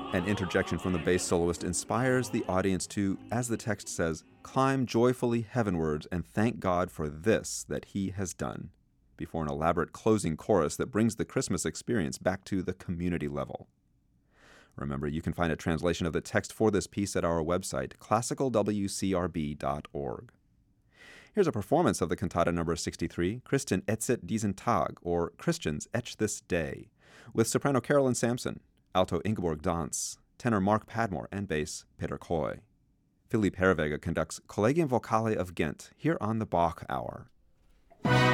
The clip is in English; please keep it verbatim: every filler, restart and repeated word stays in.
An interjection from the bass soloist inspires the audience to, as the text says, climb joyfully heavenwards and thank God for this that he has done, before an elaborate closing chorus that brings the Christmas experience back to the community level. Remember, you can find a translation of the text for this piece at our website, classical w c r b dot org. Here's a performance of the cantata number sixty-three, Christen etzet diesen Tag, or Christians Etch This Day, with soprano Carolyn Sampson, alto Ingeborg Dance, tenor Mark Padmore, and bass Peter Coy. Philippe Herreweghe conducts Collegium Vocale of Ghent here on the Bach Hour.